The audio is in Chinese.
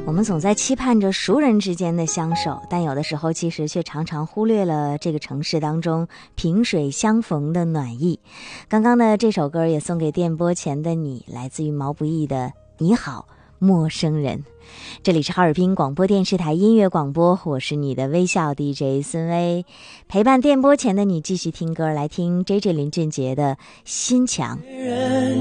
我们总在期盼着熟人之间的相守，但有的时候其实却常常忽略了这个城市当中萍水相逢的暖意。刚刚的这首歌也送给电波前的你，来自于毛不易的《你好陌生人》。这里是哈尔滨广播电视台音乐广播，我是你的微笑 DJ 孙薇，陪伴电波前的你继续听歌，来听 JJ 林俊杰的《心墙》。